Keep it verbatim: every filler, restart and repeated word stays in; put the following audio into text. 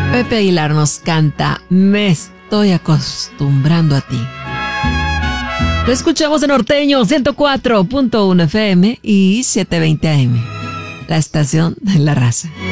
Pepe Aguilar nos canta Me estoy acostumbrando a ti. Lo escuchamos en Norteño ciento cuatro punto uno F M y setecientos veinte A M, la estación de la raza.